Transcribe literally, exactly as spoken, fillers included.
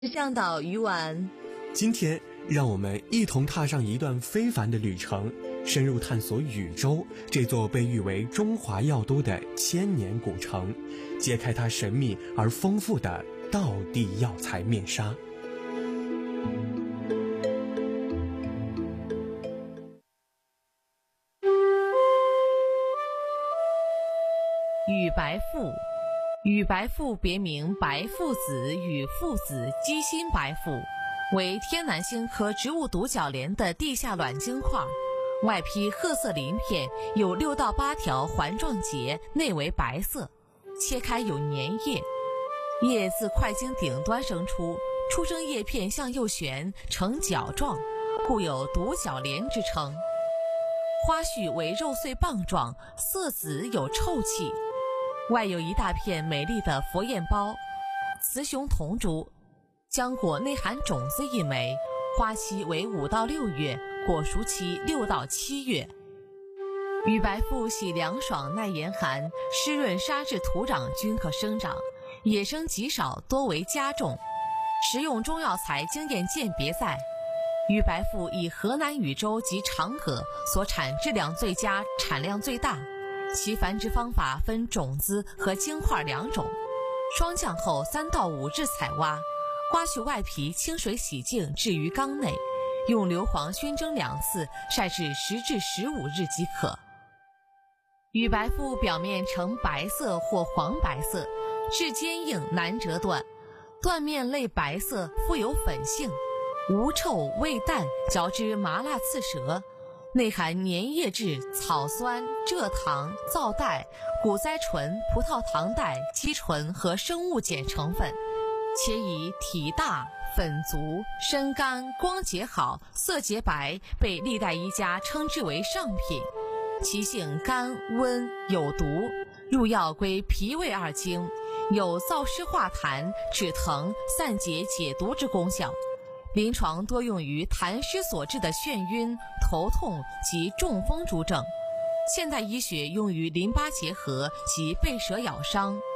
向导鱼丸， 今天让我们一同踏上一段非凡的旅程，深入探索禹州这座被誉为中华药都的千年古城，揭开它神秘而丰富的道地药材面纱。 禹白父，禹白父别名白父子、禹父子、鸡心白父，为天南星科植物独角莲的地下卵晶块，外披褐色鳞片，有六到八条环状节，内为白色，切开有粘液，叶自块茎顶端生出，出生叶片向右旋，呈角状，故有独角莲之称。花序为肉穗棒状，色紫有臭气。外有一大片美丽的佛焰苞，雌雄同株，浆果内含种子一枚，花期为五到六月，果熟期六到七月。禹白父喜凉爽耐严寒，湿润沙质土壤均可生长，野生极少，多为家种。食用中药材经验鉴别在，禹白父以河南禹州及长葛所产质量最佳，产量最大。其繁殖方法分种子和晶块两种，霜降后三到五日采挖，刮去外皮，清水洗净，置于缸内，用硫磺熏蒸两次，晒至十至十五日即可。禹白父表面呈白色或黄白色，质坚硬，难折断，断面类白色，富有粉性，无臭味淡，嚼之麻辣刺舌。内含粘液质、草酸、蔗糖、皂带、谷甾醇、葡萄糖带、基醇和生物碱成分，且以体大、粉足、身干、光洁好、色洁白，被历代医家称之为上品。其性甘温有毒，入药归脾胃二经，有燥湿化痰、止疼、散结解毒之功效。临床多用于痰湿所致的眩晕、头痛及中风诸症，现代医学用于淋巴结核及被蛇咬伤。